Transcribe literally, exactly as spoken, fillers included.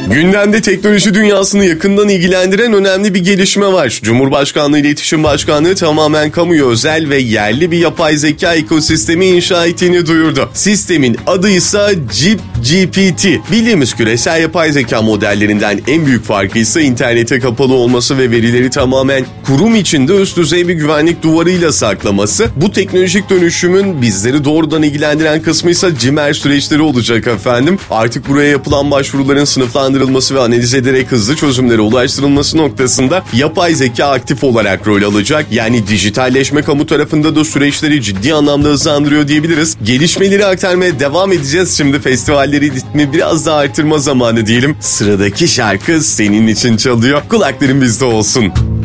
Gündemde teknoloji dünyasını yakından ilgilendiren önemli bir gelişme var. Cumhurbaşkanlığı İletişim Başkanlığı tamamen kamuya özel ve yerli bir yapay zeka ekosistemi inşa ettiğini duyurdu. Sistemin adı ise Jeep G P T. Bildiğimiz küresel yapay zeka modellerinden en büyük farkı ise internete kapalı olması ve verileri tamamen kurum içinde üst düzey bir güvenlik duvarıyla saklaması. Bu teknolojik dönüşümün bizleri doğrudan ilgilendiren kısmı ise cimer süreçleri olacak efendim. Artık buraya yapılan başvuruların sınıflandırılması ve analiz ederek hızlı çözümlere ulaştırılması noktasında yapay zeka aktif olarak rol alacak. Yani dijitalleşme kamu tarafında da süreçleri ciddi anlamda hızlandırıyor diyebiliriz. Gelişmeleri aktarmaya devam edeceğiz. Şimdi festivalleri ritmi biraz daha artırma zamanı diyelim. Sıradaki şarkı senin için çalıyor. Kulakların bizde olsun.